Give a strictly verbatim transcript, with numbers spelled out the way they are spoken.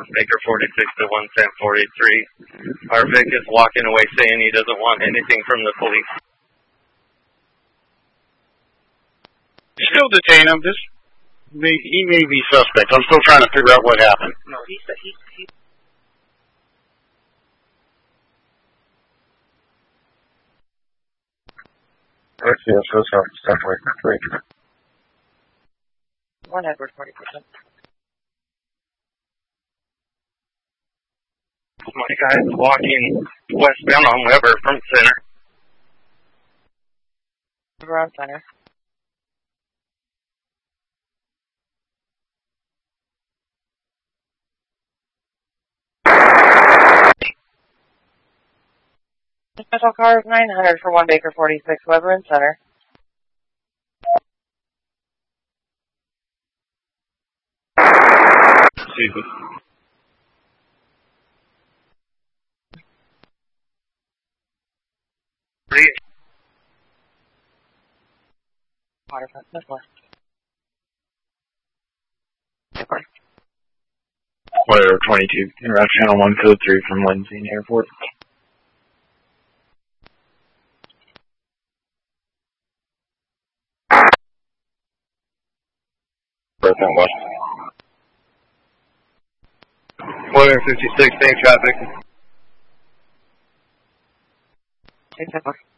Baker forty-six to one ten forty-three. Our Vic is walking away saying he doesn't want anything from the police. Still detain him. This may, he may be suspect. I'm still trying to figure out what happened. No, he said he. he Let's see, so sorry, three. One Edward, forty percent. My guy is walking westbound on Weber from center. Weber on center. Special cars nine hundred for one Baker forty-six, Weber in center. Jesus. Three. Waterfront, Northwest. Weber twenty-two, in route channel one code three from Lindsay Airport. Northbound west. Weber fifty-six, same traffic. Same traffic.